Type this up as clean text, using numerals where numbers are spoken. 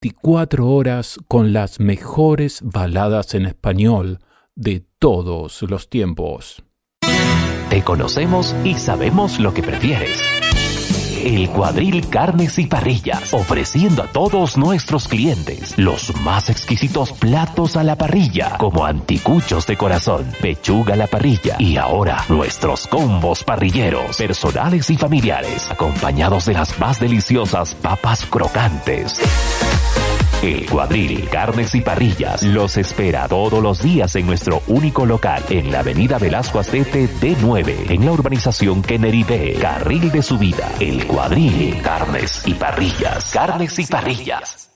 24 horas con las mejores baladas en español de todos los tiempos. Te conocemos y sabemos lo que prefieres. El Cuadril Carnes y Parrillas, ofreciendo a todos nuestros clientes los más exquisitos platos a la parrilla, como anticuchos de corazón, pechuga a la parrilla y ahora nuestros combos parrilleros, personales y familiares, acompañados de las más deliciosas papas crocantes. El Cuadril Carnes y Parrillas los espera todos los días en nuestro único local en la avenida Velasco Astete D9, en la urbanización Kennedy B, carril de subida. El Cuadril Carnes y Parrillas. Carnes y Parrillas.